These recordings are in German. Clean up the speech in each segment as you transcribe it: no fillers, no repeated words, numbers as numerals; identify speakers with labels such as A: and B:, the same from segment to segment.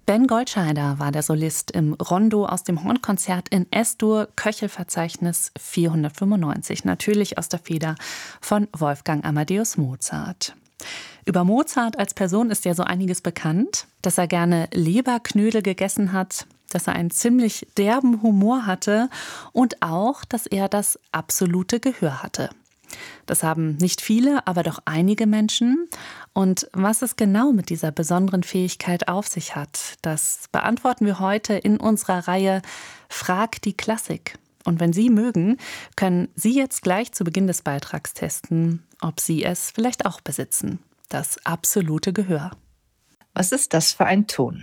A: Ben Goldscheider war der Solist im Rondo aus dem Hornkonzert in S-Dur, Köchelverzeichnis 495, natürlich aus der Feder von Wolfgang Amadeus Mozart. Über Mozart als Person ist ja so einiges bekannt, dass er gerne Leberknödel gegessen hat, dass er einen ziemlich derben Humor hatte und auch, dass er das absolute Gehör hatte. Das haben nicht viele, aber doch einige Menschen. Und was es genau mit dieser besonderen Fähigkeit auf sich hat, das beantworten wir heute in unserer Reihe Frag die Klassik. Und wenn Sie mögen, können Sie jetzt gleich zu Beginn des Beitrags testen, ob Sie es vielleicht auch besitzen. Das absolute Gehör.
B: Was ist das für ein Ton?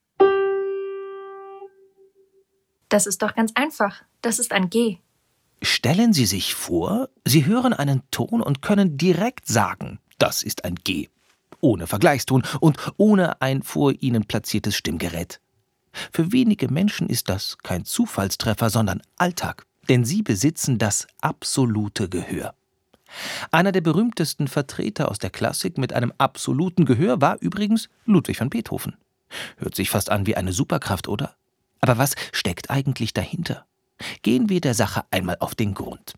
C: Das ist doch ganz einfach. Das ist ein G.
D: Stellen Sie sich vor, Sie hören einen Ton und können direkt sagen, das ist ein G. Ohne Vergleichston und ohne ein vor Ihnen platziertes Stimmgerät. Für wenige Menschen ist das kein Zufallstreffer, sondern Alltag, denn sie besitzen das absolute Gehör. Einer der berühmtesten Vertreter aus der Klassik mit einem absoluten Gehör war übrigens Ludwig van Beethoven. Hört sich fast an wie eine Superkraft, oder? Aber was steckt eigentlich dahinter? Gehen wir der Sache einmal auf den Grund.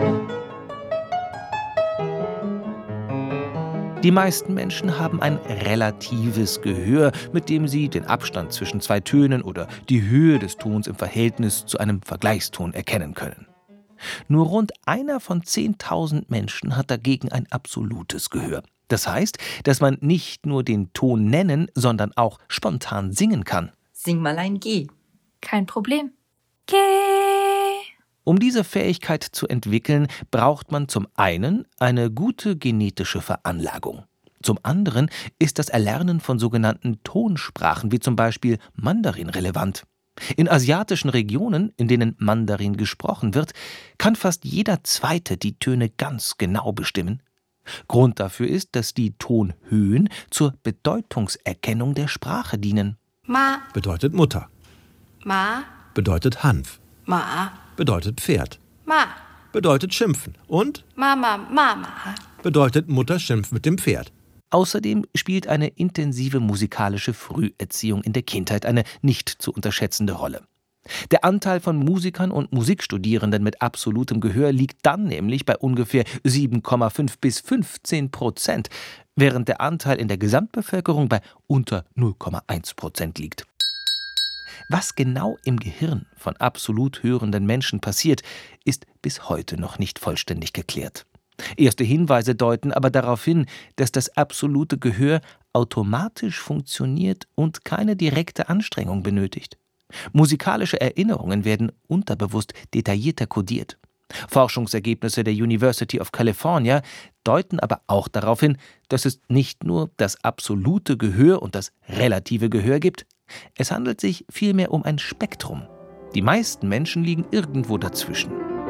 D: Die meisten Menschen haben ein relatives Gehör, mit dem sie den Abstand zwischen zwei Tönen oder die Höhe des Tons im Verhältnis zu einem Vergleichston erkennen können. Nur rund einer von 10.000 Menschen hat dagegen ein absolutes Gehör. Das heißt, dass man nicht nur den Ton nennen, sondern auch spontan singen kann.
B: Sing mal ein G.
C: Kein Problem. G.
D: Um diese Fähigkeit zu entwickeln, braucht man zum einen eine gute genetische Veranlagung. Zum anderen ist das Erlernen von sogenannten Tonsprachen, wie zum Beispiel Mandarin, relevant. In asiatischen Regionen, in denen Mandarin gesprochen wird, kann fast jeder Zweite die Töne ganz genau bestimmen. Grund dafür ist, dass die Tonhöhen zur Bedeutungserkennung der Sprache dienen.
C: Ma.
E: Bedeutet Mutter.
C: Ma.
E: Bedeutet Hanf.
C: Ma.
E: Bedeutet Pferd.
C: Ma.
E: Bedeutet schimpfen. Und
C: Mama. Mama.
E: bedeutet Mutter schimpft mit dem Pferd.
D: Außerdem spielt eine intensive musikalische Früherziehung in der Kindheit eine nicht zu unterschätzende Rolle. Der Anteil von Musikern und Musikstudierenden mit absolutem Gehör liegt dann nämlich bei ungefähr 7,5 bis 15%, während der Anteil in der Gesamtbevölkerung bei unter 0,1% liegt. Was genau im Gehirn von absolut hörenden Menschen passiert, ist bis heute noch nicht vollständig geklärt. Erste Hinweise deuten aber darauf hin, dass das absolute Gehör automatisch funktioniert und keine direkte Anstrengung benötigt. Musikalische Erinnerungen werden unterbewusst detaillierter kodiert. Forschungsergebnisse der University of California deuten aber auch darauf hin, dass es nicht nur das absolute Gehör und das relative Gehör gibt. Es handelt sich vielmehr um ein Spektrum. Die meisten Menschen liegen irgendwo dazwischen.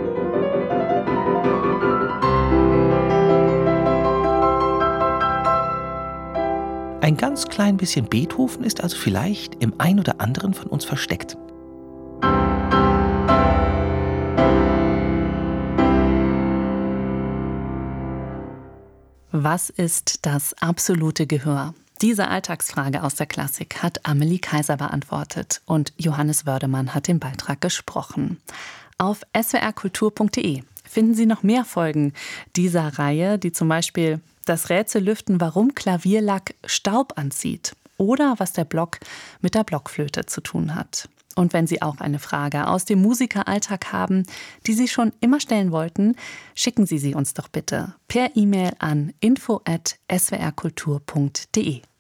D: Ein ganz klein bisschen Beethoven ist also vielleicht im ein oder anderen von uns versteckt.
A: Was ist das absolute Gehör? Diese Alltagsfrage aus der Klassik hat Amelie Kaiser beantwortet und Johannes Wördemann hat den Beitrag gesprochen. Auf swrkultur.de finden Sie noch mehr Folgen dieser Reihe, die zum Beispiel das Rätsel lüften, warum Klavierlack Staub anzieht oder was der Block mit der Blockflöte zu tun hat. Und wenn Sie auch eine Frage aus dem Musikeralltag haben, die Sie schon immer stellen wollten, schicken Sie sie uns doch bitte per E-Mail an info@swrkultur.de.